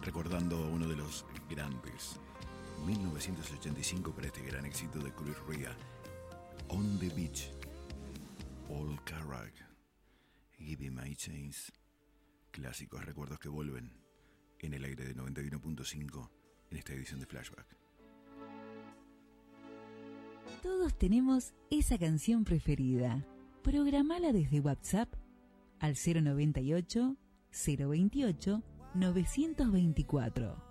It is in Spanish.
recordando a uno de los grandes. 1985 para este gran éxito de Chris Rea, On the Beach. Paul Carrack, Give Me My Chance. Clásicos, recuerdos que vuelven en el aire de 91.5 en esta edición de Flashback. Todos tenemos esa canción preferida. Programala desde WhatsApp al 098 028 924.